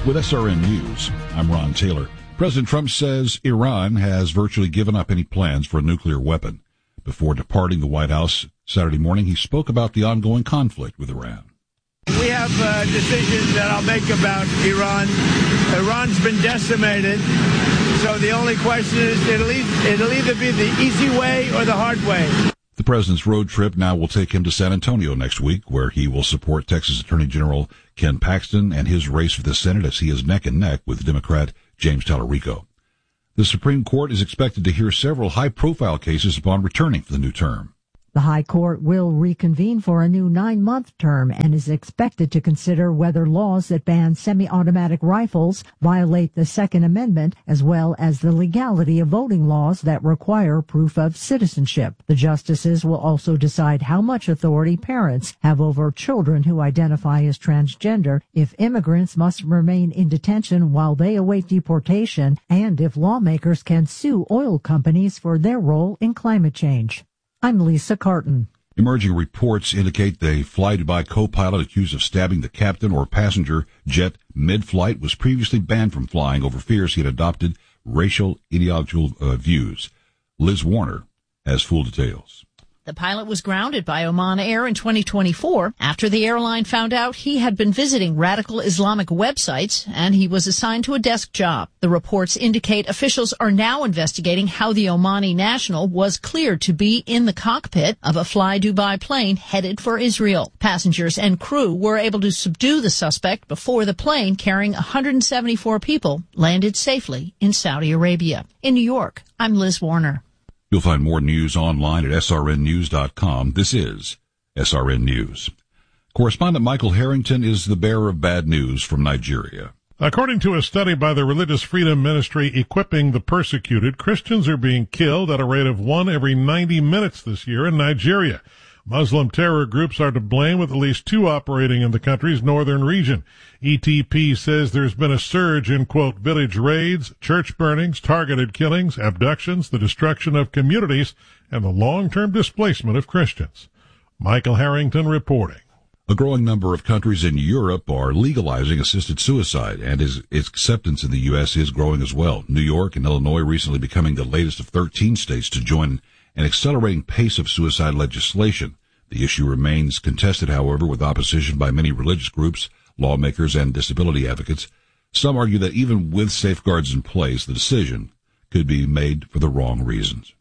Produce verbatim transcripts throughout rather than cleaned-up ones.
With S R N News, I'm Ron Taylor. President Trump says Iran has virtually given up any plans for a nuclear weapon. Before departing the White House Saturday morning, he spoke about the ongoing conflict with Iran. We have uh, decisions that I'll make about Iran. Iran's been decimated, so the only question is it'll, e- it'll either be the easy way or the hard way. The president's road trip now will take him to San Antonio next week, where he will support Texas Attorney General Ken Paxton and his race for the Senate as he is neck and neck with Democrat James Tallarico. The Supreme Court is expected to hear several high-profile cases upon returning for the new term. The High Court will reconvene for a new nine-month term and is expected to consider whether laws that ban semi-automatic rifles violate the Second Amendment, as well as the legality of voting laws that require proof of citizenship. The justices will also decide how much authority parents have over children who identify as transgender, if immigrants must remain in detention while they await deportation, and if lawmakers can sue oil companies for their role in climate change. I'm Lisa Carton. Emerging reports indicate the Fly Dubai co-pilot accused of stabbing the captain or passenger jet mid-flight was previously banned from flying over fears he had adopted racial ideological uh, views. Liz Warner has full details. The pilot was grounded by Oman Air in twenty twenty-four after the airline found out he had been visiting radical Islamic websites, and he was assigned to a desk job. The reports indicate officials are now investigating how the Omani national was cleared to be in the cockpit of a Fly Dubai plane headed for Israel. Passengers and crew were able to subdue the suspect before the plane carrying one hundred seventy-four people landed safely in Saudi Arabia. In New York, I'm Liz Warner. You'll find more news online at S R N news dot com. This is S R N News. Correspondent Michael Harrington is the bearer of bad news from Nigeria. According to a study by the Religious Freedom Ministry Equipping the Persecuted, Christians are being killed at a rate of one every ninety minutes this year in Nigeria. Muslim terror groups are to blame, with at least two operating in the country's northern region. E T P says there's been a surge in, quote, village raids, church burnings, targeted killings, abductions, the destruction of communities, and the long-term displacement of Christians. Michael Harrington reporting. A growing number of countries in Europe are legalizing assisted suicide, and its acceptance in the U S is growing as well. New York and Illinois recently becoming the latest of thirteen states to join an accelerating pace of suicide legislation. The issue remains contested, however, with opposition by many religious groups, lawmakers, and disability advocates. Some argue that even with safeguards in place, the decision could be made for the wrong reasons.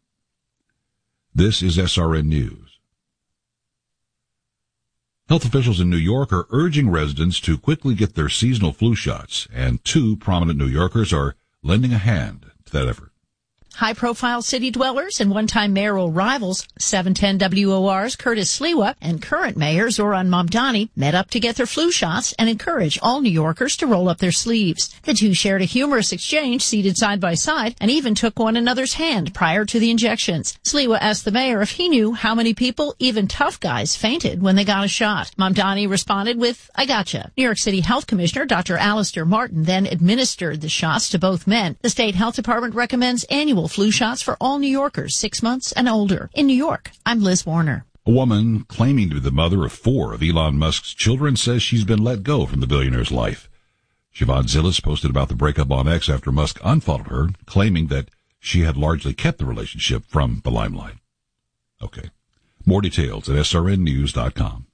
This is S R N News. Health officials in New York are urging residents to quickly get their seasonal flu shots, and two prominent New Yorkers are lending a hand to that effort. High-profile city dwellers and one-time mayoral rivals, seven ten W O R's Curtis Sliwa and current mayor Zoran Mamdani met up to get their flu shots and encourage all New Yorkers to roll up their sleeves. The two shared a humorous exchange seated side by side and even took one another's hand prior to the injections. Sliwa asked the mayor if he knew how many people, even tough guys, fainted when they got a shot. Mamdani responded with, "I gotcha." New York City Health Commissioner Doctor Alistair Martin then administered the shots to both men. The state health department recommends annual flu shots for all New Yorkers six months and older. In New York, I'm Liz Warner. A woman claiming to be the mother of four of Elon Musk's children says she's been let go from the billionaire's life. Siobhan Zillis posted about the breakup on X after Musk unfollowed her, claiming that she had largely kept the relationship from the limelight. Okay. More details at S R N news dot com.